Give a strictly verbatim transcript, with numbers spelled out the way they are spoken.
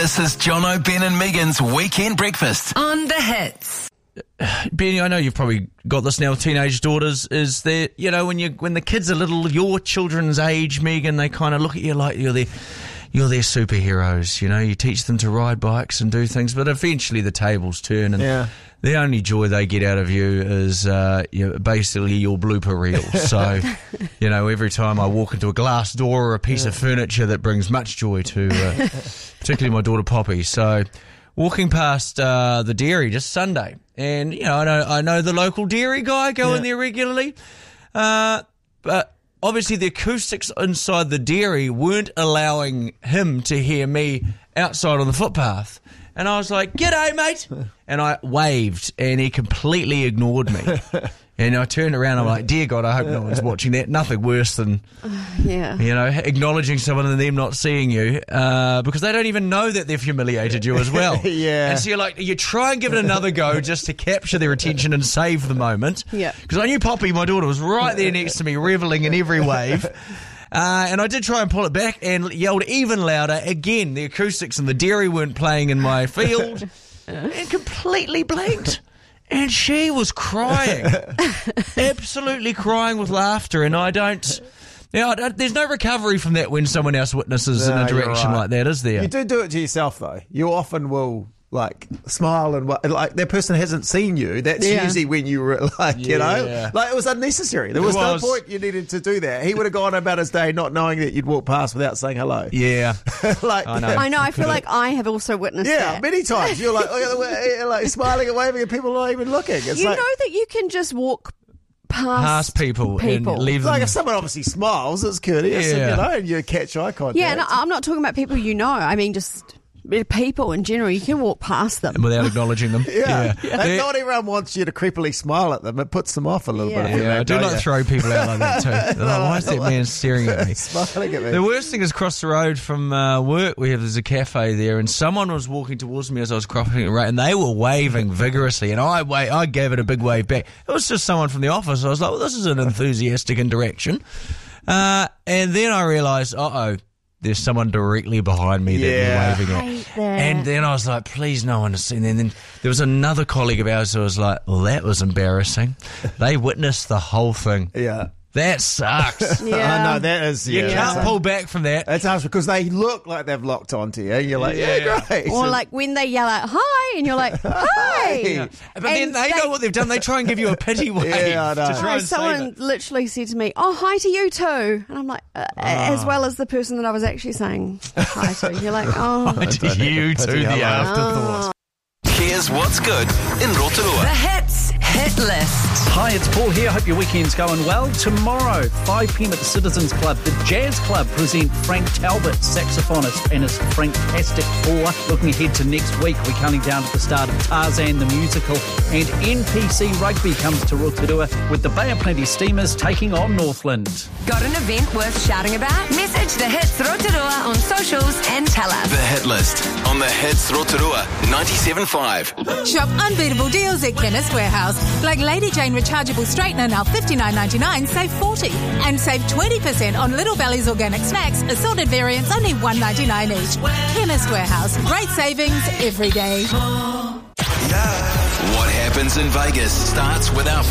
This is Jono, Ben and Megan's Weekend Breakfast. On the Hits. Benny, I know you've probably got this now with teenage daughters, is that, you know, when you when the kids are little, your children's age, Megan, they kind of look at you like you're their, you're their superheroes, you know, you teach them to ride bikes and do things, but eventually the tables turn and yeah. the only joy they get out of you is uh, you know, basically your blooper reel. So, you know, every time I walk into a glass door or a piece yeah. of furniture, that brings much joy to uh, particularly my daughter Poppy. So, walking past uh, the dairy just Sunday, and you know, I know I know the local dairy guy, go yeah. in there regularly, uh, but obviously the acoustics inside the dairy weren't allowing him to hear me outside on the footpath. And I was like, "G'day, mate," and I waved, and he completely ignored me. And I turned around, I'm like, dear God, I hope no one's watching that. Nothing worse than, yeah. you know, acknowledging someone and them not seeing you, uh, because they don't even know that they've humiliated you as well. yeah. And so you're like, you try and give it another go just to capture their attention and save the moment. Yeah. Because I knew Poppy, my daughter, was right there next to me, reveling in every wave. Uh, and I did try and pull it back and yelled even louder. Again, the acoustics and the dairy weren't playing in my field. And completely blanked. And she was crying, absolutely crying with laughter. And I don't, you know, I don't, there's no recovery from that when someone else witnesses No, an you're interaction right. like that, is there? You do do it to yourself, though. You often will, like, smile and, like, that person hasn't seen you. That's Yeah. usually when you were, like, you know, Yeah. like, it was unnecessary. There was, It was. no point you needed to do that. He would have gone about his day not knowing that you'd walk past without saying hello. Yeah. like, I know. I know, I feel like I have also witnessed Yeah, that. many times. You're like, look at the way, like smiling and waving and people are not even looking. It's You like, know that you can just walk past, Past people, people. and leave them. like if someone obviously smiles, it's courteous, and, Yeah. you know, and you catch eye contact. Yeah, and I'm not talking about people you know. I mean, just people in general. You can walk past them. without acknowledging them. Yeah, Yeah. And not everyone wants you to creepily smile at them. It puts them off a little Yeah. bit. if you Yeah, I don't, do don't like you? to throw people out like that too. They're like, why is that man staring at me? Smiling at me. The worst thing is across the road from uh, work, we have there's a cafe there, and someone was walking towards me as I was crossing the road, and they were waving vigorously, and I wa- I gave it a big wave back. It was just someone from the office. I was like, well, this is an enthusiastic interaction. Uh, and then I realised, uh-oh, there's someone directly behind me that Yeah. we're waving I at. hate that. And then I was like, please, no one has seen. And then there was another colleague of ours who was like, well, that was embarrassing. They witnessed the whole thing. Yeah. That sucks. Yeah. I know, that is, You yeah. can't that's- pull back from that. That's harsh because they look like they've locked onto you. You're like, yeah, Yeah. great. Or like when they yell out, hi, and you're like, hi. Yeah. But then And they, they- know what they've done. They try and give you a pity wave Yeah, I know. to try No, and save someone it. literally said to me, oh, hi to you too. And I'm like, uh, as well as the person that I was actually saying hi to. You're like, oh. I to you to Pity the hello. afterthought. Here's what's good in The Rotorua. Hits Hit List. Hi, it's Paul here. Hope your weekend's going well. Tomorrow, five p.m. at the Citizens Club, the Jazz Club present Frank Talbot, saxophonist, and his Franktastic Four. Looking ahead to next week, we're counting down to the start of Tarzan the Musical, and N P C Rugby comes to Rotorua with the Bay of Plenty Steamers taking on Northland. Got an event worth shouting about? Message the Hits Rotorua on socials and tell us. The Hit List on the Hits Rotorua ninety-seven point five. Shop unbeatable deals at Chemist Warehouse. Like Lady Jane rechargeable straightener now fifty-nine ninety-nine, save forty. And save twenty percent on Little Valley's organic snacks, assorted variants only one ninety-nine each. Chemist Warehouse. Great savings every day. What happens in Vegas starts with our